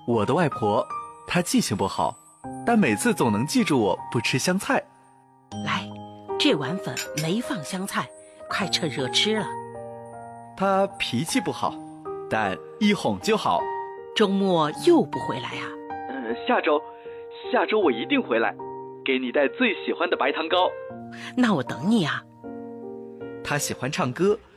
我的外婆，她记性不好，但每次总能记住我不吃香菜。 来，这碗粉没放香菜，快趁热吃了。 她脾气不好，但一哄就好。 周末又不回来啊？ 下周我一定回来，给你带最喜欢的白糖糕。 那我等你啊。 她喜欢唱歌，